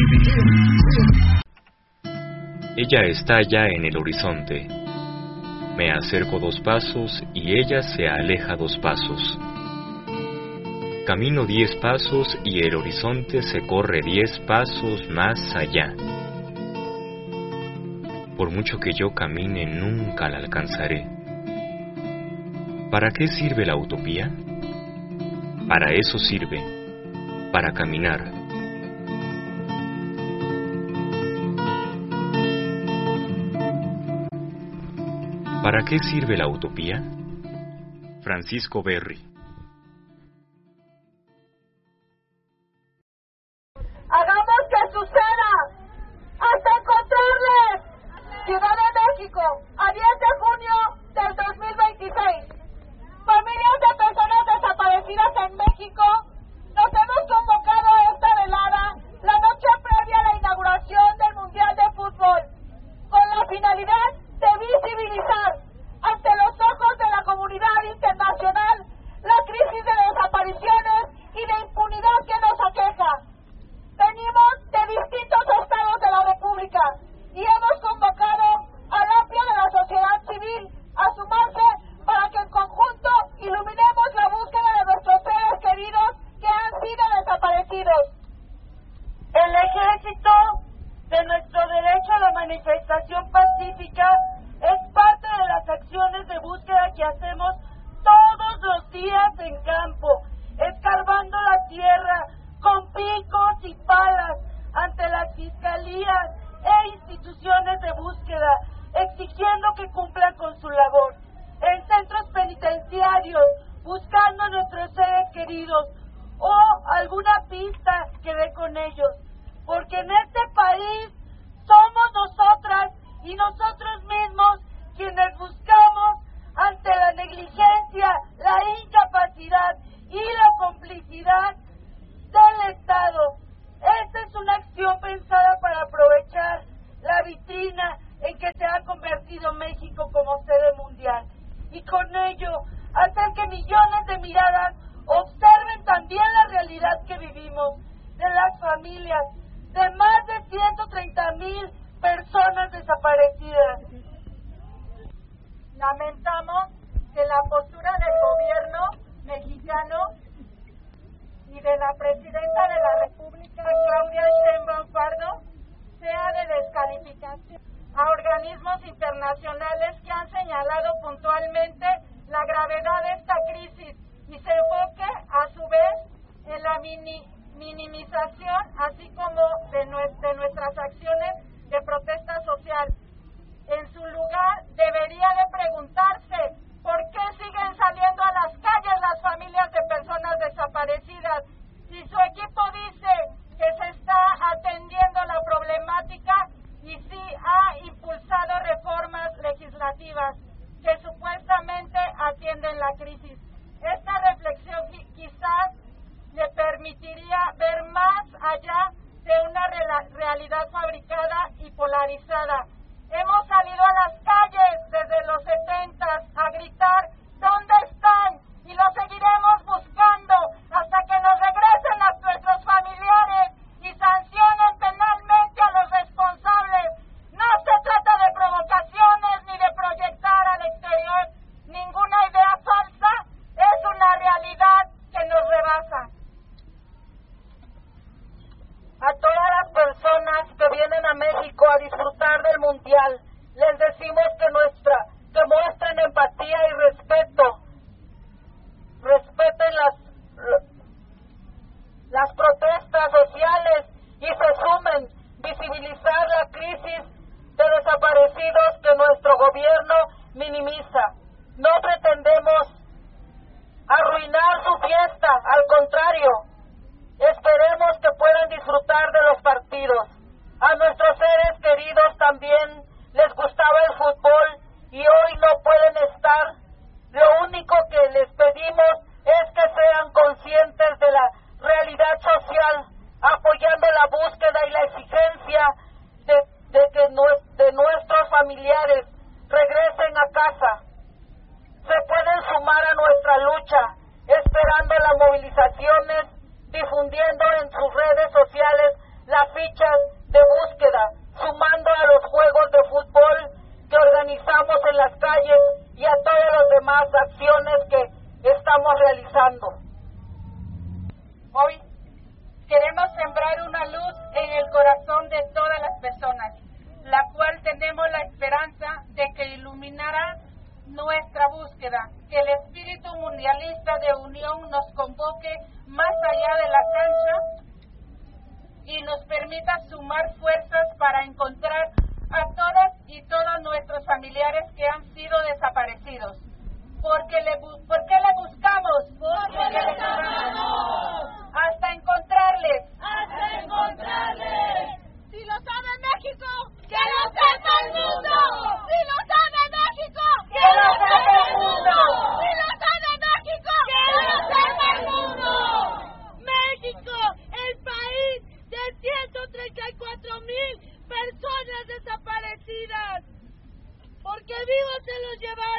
Ella está ya en el horizonte. Me acerco 2 pasos y ella se aleja 2 pasos. Camino 10 pasos y el horizonte se corre 10 pasos más allá. Por mucho que yo camine, nunca la alcanzaré. ¿Para qué sirve la utopía? Para eso sirve, para caminar. ¿Para qué sirve la utopía? Francisco Berry. ¡Hagamos que suceda! ¡Hasta encontrarles! Ciudad de México, a 10 de junio del 2026. Familias de personas desaparecidas en México, nos hemos convocado a esta velada la noche previa a la inauguración del Mundial de Fútbol, con la finalidad de visibilizar ante los ojos de la comunidad internacional la crisis de desapariciones y de impunidad que nos aqueja. Venimos de distintos estados de la República y hemos convocado al amplio de la sociedad civil a sumarse para que en conjunto iluminemos la búsqueda de nuestros seres queridos que han sido desaparecidos. El ejército de nuestro derecho a la manifestación pacífica es parte de las acciones de búsqueda que hacemos todos los días en campo, escarbando la tierra con picos y palas ante las fiscalías e instituciones de búsqueda, exigiendo que cumplan con su labor. En centros penitenciarios, buscando a nuestros seres queridos o alguna pista que dé con ellos. Porque en este país somos nosotras y nosotros mismos quienes buscamos ante la negligencia, la incapacidad y la complicidad del Estado. Esta es una acción pensada para aprovechar la vitrina en que se ha convertido México como sede mundial y con ello hacer que millones de miradas observen también la realidad que vivimos de las familias de más de 130,000 personas desaparecidas. Lamentamos que la postura del gobierno mexicano y de la presidenta de la República, Claudia Sheinbaum Pardo, sea de descalificación a organismos internacionales que han señalado puntualmente la gravedad de esta crisis y se enfoque a su vez en la minimización, así como de nuestras acciones de protesta social. En su lugar, debería de preguntarse por qué siguen saliendo a las calles las familias de personas desaparecidas, si su equipo dice que se está atendiendo la problemática y si ha impulsado reformas legislativas que supuestamente atienden la crisis. Esta reflexión quizás le permitiría ver más allá de una realidad fabricada y polarizada. Hemos salido a las calles desde los 70 a gritar ¿dónde están? Y lo seguiremos buscando hasta que nos regresen a nuestros familiares y sancionen penalmente a los responsables. No se trata de provocaciones ni de proyectar al exterior ninguna idea falsa, es una realidad que nos rebasa. A todas las personas que vienen a México a disfrutar del Mundial, les decimos que muestren empatía y respeto. Respeten las protestas sociales y se sumen, visibilizar la crisis de desaparecidos que nuestro gobierno minimiza. No pretendemos arruinar su fiesta, al contrario, esperemos que puedan disfrutar de los partidos. A nuestros seres queridos también les gustaba el fútbol y hoy no pueden estar. Lo único que les pedimos es que sean conscientes de la realidad social, apoyando la búsqueda y la exigencia de nuestros familiares regresen a casa. Se pueden sumar a nuestra lucha, esperando las movilizaciones, difundiendo en sus redes sociales corazón de todas las personas, la cual tenemos la esperanza de que iluminará nuestra búsqueda, que el espíritu mundialista de unión nos convoque más allá de la cancha y nos permita sumar fuerzas para encontrar a todas y todos nuestros familiares que han sido desaparecidos. ¿Por qué le buscamos? Porque le buscamos. Hasta encontrarles. ¡Hasta encontrarles! Si lo sabe México, ¡que lo sepa el mundo! si lo sabe México, ¡Que lo sepa el mundo! si lo sabe México, ¡Que lo sepa el mundo! México, el país de 134,000 personas desaparecidas, porque vivos se los llevaron.